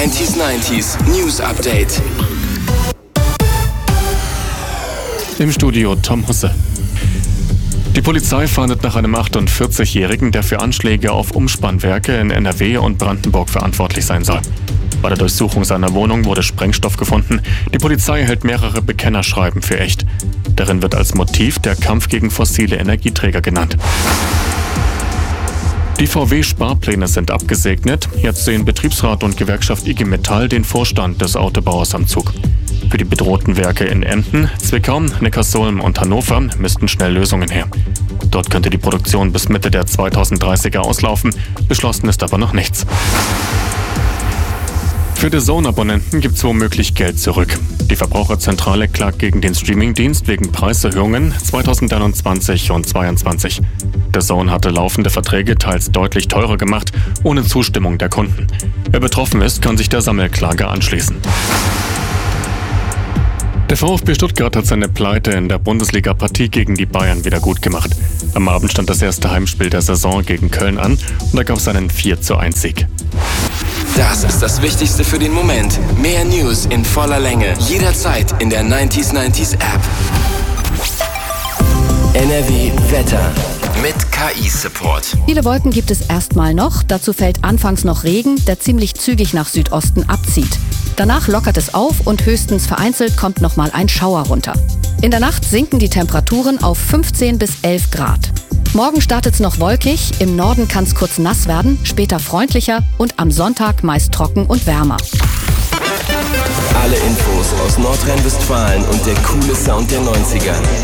90s News Update. Im Studio Tom Husse. Die Polizei fahndet nach einem 48-Jährigen, der für Anschläge auf Umspannwerke in NRW und Brandenburg verantwortlich sein soll. Bei der Durchsuchung seiner Wohnung wurde Sprengstoff gefunden. Die Polizei hält mehrere Bekennerschreiben für echt. Darin wird als Motiv der Kampf gegen fossile Energieträger genannt. Die VW-Sparpläne sind abgesegnet. Jetzt sehen Betriebsrat und Gewerkschaft IG Metall den Vorstand des Autobauers am Zug. Für die bedrohten Werke in Emden, Zwickau, Neckarsulm und Hannover müssten schnell Lösungen her. Dort könnte die Produktion bis Mitte der 2030er auslaufen. Beschlossen ist aber noch nichts. Für DAZN-Abonnenten gibt es womöglich Geld zurück. Die Verbraucherzentrale klagt gegen den Streamingdienst wegen Preiserhöhungen 2021 und 2022. DAZN hatte laufende Verträge teils deutlich teurer gemacht, ohne Zustimmung der Kunden. Wer betroffen ist, kann sich der Sammelklage anschließen. Der VfB Stuttgart hat seine Pleite in der Bundesliga-Partie gegen die Bayern wieder gut gemacht. Am Abend stand das erste Heimspiel der Saison gegen Köln an und da gab es einen 4:1-Sieg. Das ist das Wichtigste für den Moment. Mehr News in voller Länge. Jederzeit in der 90s App. NRW Wetter mit KI-Support. Viele Wolken gibt es erstmal noch. Dazu fällt anfangs noch Regen, der ziemlich zügig nach Südosten abzieht. Danach lockert es auf und höchstens vereinzelt kommt nochmal ein Schauer runter. In der Nacht sinken die Temperaturen auf 15 bis 11 Grad. Morgen startet es noch wolkig, im Norden kann es kurz nass werden, später freundlicher und am Sonntag meist trocken und wärmer. Alle Infos aus Nordrhein-Westfalen und der coole Sound der 90er.